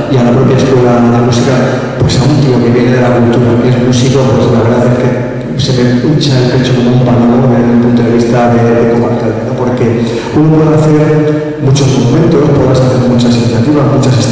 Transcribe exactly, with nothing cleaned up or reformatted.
y a la propia escuela de música, pues a un tío que viene de la cultura, que es músico, pues la verdad es que se me hincha el pecho como un palamo desde el punto de vista de, de como alcalde, ¿no? Porque uno puede hacer muchos monumentos, puedes hacer muchas iniciativas, muchas